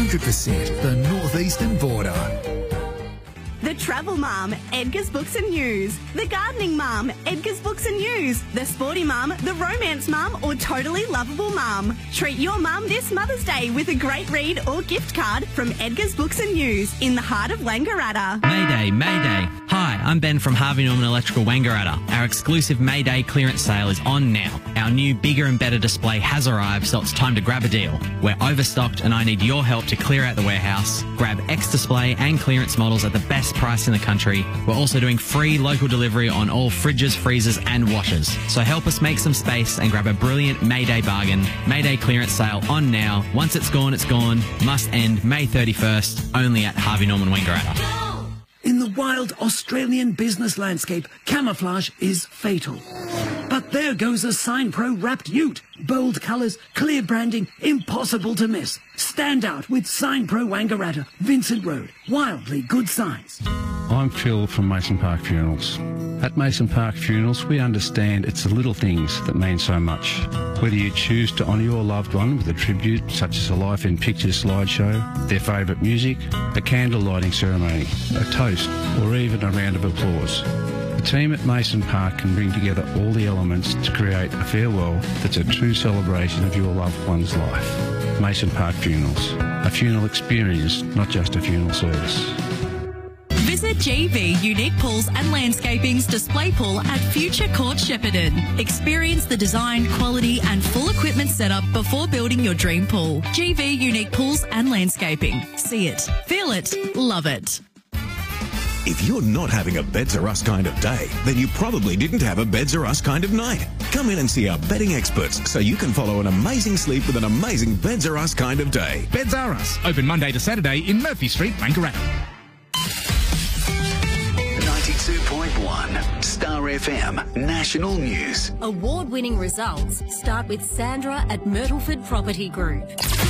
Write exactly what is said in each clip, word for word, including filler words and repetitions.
hundred percent the northeastern border. The Travel Mum, Edgar's Books and News. The Gardening Mum, Edgar's Books and News. The Sporty Mum, The Romance Mum, or Totally Lovable Mum. Treat your mum this Mother's Day with a great read or gift card from Edgar's Books and News in the heart of Wangaratta. Mayday, Mayday. Hi, I'm Ben from Harvey Norman Electrical Wangaratta. Our exclusive Mayday clearance sale is on now. Our new bigger and better display has arrived, so it's time to grab a deal. We're overstocked and I need your help to clear out the warehouse. Grab X display and clearance models at the best price in the country. We're also doing free local delivery on all fridges, freezers and washers. So help us make some space and grab a brilliant Mayday bargain. Mayday clearance sale on now. Once it's gone, it's gone. Must end May thirty-first, only at Harvey Norman Wangaratta. In the wild Australian business landscape, camouflage is fatal. But there goes a Signpro wrapped ute. Bold colours, clear branding, impossible to miss. Stand out with Signpro Wangaratta, Vincent Road. Wildly good signs. I'm Phil from Mason Park Funerals. At Mason Park Funerals, we understand it's the little things that mean so much. Whether you choose to honour your loved one with a tribute, such as a Life in Pictures slideshow, their favourite music, a candle lighting ceremony, a toast, or even a round of applause. The team at Mason Park can bring together all the elements to create a farewell that's a true celebration of your loved one's life. Mason Park Funerals, a funeral experience, not just a funeral service. Visit G V Unique Pools and Landscaping's display pool at Future Court Shepparton. Experience the design, quality and full equipment setup before building your dream pool. G V Unique Pools and Landscaping. See it, feel it, love it. If you're not having a Beds Are Us kind of day, then you probably didn't have a Beds Are Us kind of night. Come in and see our bedding experts so you can follow an amazing sleep with an amazing Beds Are Us kind of day. Beds Are Us, open Monday to Saturday in Murphy Street, Wangaratta. ninety-two point one Star F M National News. Award-winning results start with Sandra at Myrtleford Property Group.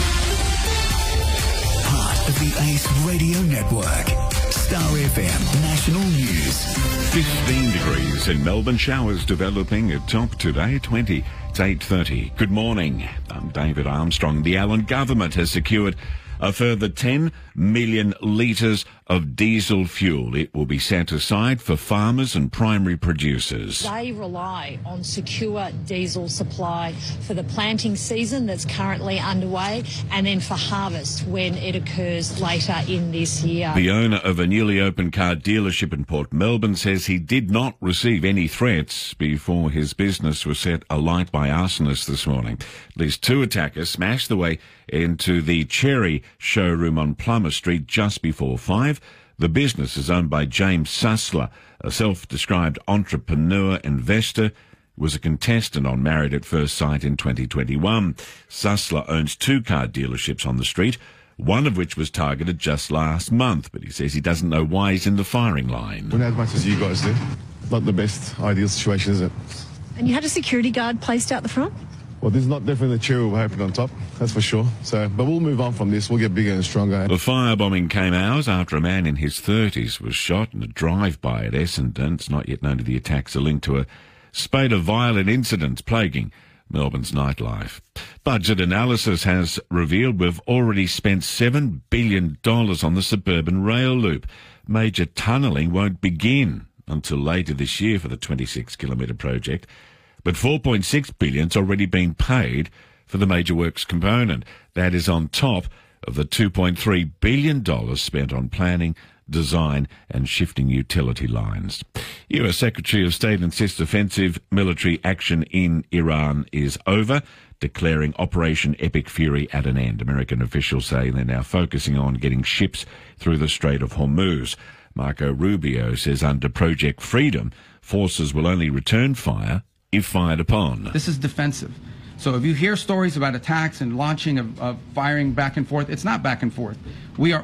Part of the Ace Radio Network. Star F M National News. fifteen degrees in Melbourne. Showers developing at top today, twenty. It's eight thirty. Good morning. I'm David Armstrong. The Allen government has secured a further ten million litres of diesel fuel. It will be set aside for farmers and primary producers. They rely on secure diesel supply for the planting season that's currently underway and then for harvest when it occurs later in this year. The owner of a newly opened car dealership in Port Melbourne says he did not receive any threats before his business was set alight by arsonists this morning. At least two attackers smashed their way into the Cherry showroom on Plummer Street just before five. The business is owned by James Sussler, a self-described entrepreneur investor, was a contestant on Married at First Sight in twenty twenty-one. Sussler owns two car dealerships on the street, one of which was targeted just last month, but he says he doesn't know why he's in the firing line. We're not as much as you guys do. Not the best ideal situation, is it? And you had a security guard placed out the front? Well, this is not definitely the cherry we're hoping on top, that's for sure. So, but we'll move on from this. We'll get bigger and stronger. The firebombing came hours after a man in his thirties was shot in a drive-by at Essendon. It's not yet known if the attacks are linked to a spate of violent incidents plaguing Melbourne's nightlife. Budget analysis has revealed we've already spent seven billion dollars on the suburban rail loop. Major tunnelling won't begin until later this year for the twenty-six kilometre project. But four point six billion dollars has already been paid for the major works component. That is on top of the two point three billion dollars spent on planning, design and shifting utility lines. U S Secretary of State insists offensive military action in Iran is over, declaring Operation Epic Fury at an end. American officials say they're now focusing on getting ships through the Strait of Hormuz. Marco Rubio says under Project Freedom, forces will only return fire if fired upon. This is defensive. So if you hear stories about attacks and launching of, of firing back and forth, it's not back and forth. We are